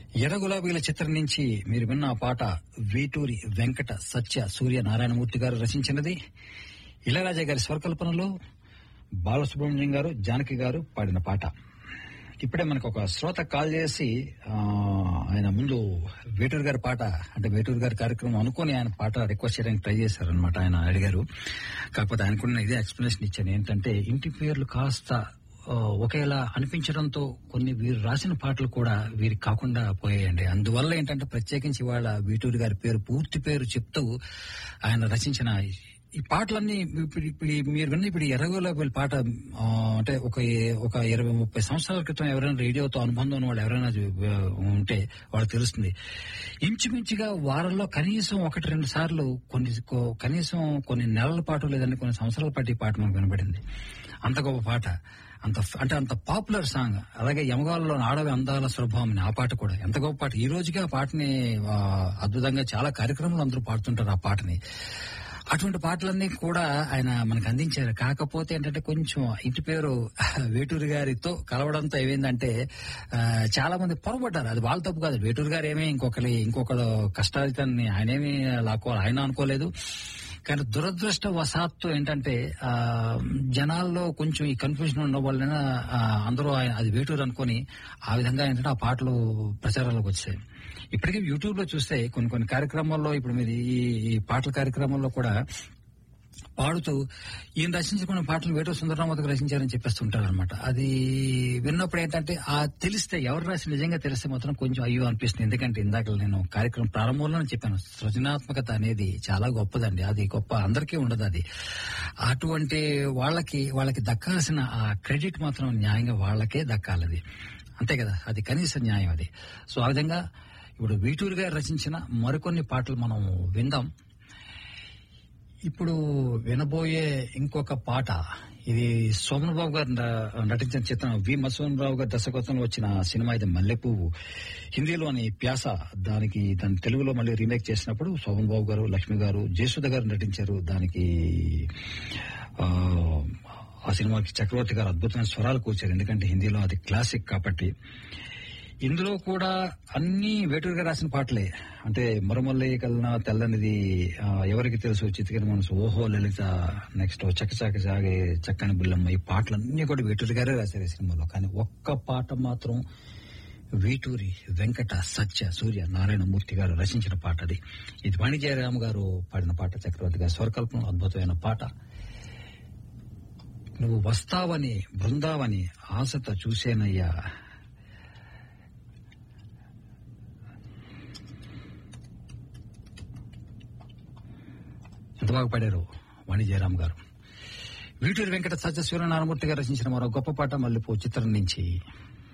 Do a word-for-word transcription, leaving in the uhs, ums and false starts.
ఎర్ర గులాబీల చిత్రం నుంచి మీరు విన్న ఆ పాట వేటూరి వెంకట సత్య సూర్య నారాయణమూర్తి గారు రచించినది. ఇళయరాజా గారి స్వరకల్పనలో బాలసుబ్రహ్మణ్యం గారు, జానకి గారు పాడిన పాట. ఇప్పుడే మనకు ఒక శ్రోత కాల్ చేసి ఆయన ముందు వేటూరు గారి పాట అంటే వేటూరు గారి కార్యక్రమం అనుకుని ఆయన పాట రిక్వెస్ట్ చేయడానికి ట్రై చేశారనమాట. ఆయన అడిగారు. కాకపోతే ఆయనకున్న ఇదే ఎక్స్ప్లెనేషన్ ఇచ్చాను. ఏంటంటే ఇంటి పేర్లు కాస్త ఒకేలా అనిపించడంతో కొన్ని వీరు రాసిన పాటలు కూడా వీరికి కాకుండా పోయాయండి. అందువల్ల ఏంటంటే ప్రత్యేకించి వాళ్ళ వేటూరు గారి పేరు పూర్తి పేరు చెప్తూ ఆయన రచించిన ఈ పాటలన్నీ ఇప్పుడు ఇప్పుడు మీరు విన్న ఇప్పుడు ఎర్రగోలాబీల పాట అంటే ఒక ఒక ఇరవై ముప్పై సంవత్సరాల క్రితం ఎవరైనా రేడియోతో అనుబంధం ఉన్న వాళ్ళు ఎవరైనా ఉంటే వాళ్ళకి తెలుస్తుంది. ఇంచుమించుగా వారంలో కనీసం ఒకటి రెండు సార్లు కొన్ని కనీసం కొన్ని నెలల పాటు లేదంటే కొన్ని సంవత్సరాల పాటు ఈ పాట మనకు వినబడింది. అంత గొప్ప పాట, అంత అంటే అంత పాపులర్ సాంగ్. అలాగే యమగాలలో ఆడవి అందాల స్వభావం ఆ పాట కూడా ఎంత గొప్ప పాట. ఈ రోజుగా ఆ పాటని అద్భుతంగా చాలా కార్యక్రమాలు అందరూ పాడుతుంటారు ఆ పాటని. అటువంటి పాటలన్నీ కూడా ఆయన మనకు అందించారు. కాకపోతే ఏంటంటే కొంచెం ఇంటి పేరు వేటూరు గారితో కలవడంతో ఏమైందంటే చాలా మంది పొరపడ్డారు. అది వాళ్ళ తప్పు కాదు. వేటూరు గారు ఏమీ ఇంకొకరి ఇంకొకరు కష్టాలితాన్ని ఆయనేమీ లాక్కోవాలి ఆయన అనుకోలేదు. కానీ దురదృష్టవశాత్తు ఏంటంటే ఆ జనాల్లో కొంచెం ఈ కన్ఫ్యూజన్ ఉండడం వలన అందరూ అది వేటూరు అనుకుని ఆ విధంగా ఏంటంటే ఆ పాటలు ప్రచారంలోకి వచ్చాయి. ఇప్పటికీ యూట్యూబ్ లో చూస్తే కొన్ని కొన్ని కార్యక్రమాల్లో ఇప్పుడు మీరు ఈ పాటల కార్యక్రమాల్లో కూడా పాడుతూ ఈయన రచించుకున్న పాటలు వేటూరు సుందరరామూర్తికి రచించారని చెప్పేస్తుంటారు అనమాట. అది విన్నప్పుడు ఏంటంటే ఆ తెలిస్తే ఎవరు రాసి నిజంగా తెలిస్తే మాత్రం కొంచెం అయ్యో అనిపిస్తుంది. ఎందుకంటే ఇందాక నేను కార్యక్రమం ప్రారంభంలోనే చెప్పాను, సృజనాత్మకత అనేది చాలా గొప్పదండి. అది గొప్ప అందరికీ ఉండదు. అది అటువంటి వాళ్ళకి వాళ్ళకి దక్కాల్సిన ఆ క్రెడిట్ మాత్రం న్యాయంగా వాళ్ళకే దక్కాలది. అంతే కదా, అది కనీస న్యాయం అది. సో ఆ విధంగా ఇప్పుడు వేటూరు గారు రచించిన మరికొన్ని పాటలు మనం విందాం. ఇప్పుడు వినబోయే ఇంకొక పాట ఇది సోమన్ బాబు గారు నటించిన చిత్రం. వి మధుసూదనరావు గారి దర్శకత్వంలో వచ్చిన సినిమా ఇది మల్లెపువ్వు. హిందీలోని ప్యాస, దానికి దాని తెలుగులో మళ్ళీ రీమేక్ చేసినప్పుడు సోమన్ బాబు గారు, లక్ష్మి గారు, జయసుధ గారు నటించారు. దానికి ఆ సినిమాకి చక్రవర్తి గారు అద్భుతమైన స్వరాలు కూర్చారు. ఎందుకంటే హిందీలో అది క్లాసిక్ కాబట్టి. ఇందులో కూడా అన్ని వేటూరు గారు రాసిన పాటలే. అంటే మరుమల్లే కల్నా తెల్లనిది, ఎవరికి తెలుసు, చితికిన మనసు, ఓహో లలిత, నెక్స్ట్ చక్కచాక సాగే చక్కని బుల్లమ్మ, ఈ పాటలన్నీ కూడా వేటూరు గారే రాశారు ఈ సినిమాలో. కానీ ఒక్క పాట మాత్రం వేటూరి వెంకట సత్య సూర్య నారాయణమూర్తి గారు రచించిన పాట అది. ఇది వాణి జయరామ్ గారు పాడిన పాట. చక్రవర్తి గారి స్వరకల్పన, అద్భుతమైన పాట. నువ్వు వస్తావని బృందావని ఆశతో చూసేనయ్యా, ఎంత బాగా పాడారు వాణి జయరామ్ గారు. వేటూరి వెంకట సత్య సూర్య నారాయణమూర్తి గారు రచించిన మరో గొప్ప పాట మల్లెపూ చిత్రం నుంచి.